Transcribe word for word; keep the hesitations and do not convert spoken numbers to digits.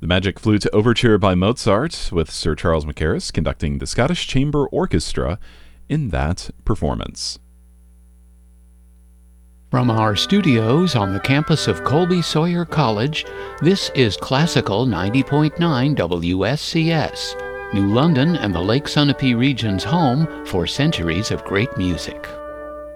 The Magic Flute Overture by Mozart, with Sir Charles Mackerras conducting the Scottish Chamber Orchestra in that performance. From our studios on the campus of Colby Sawyer College, this is Classical ninety point nine W S C S, New London and the Lake Sunapee region's home for centuries of great music.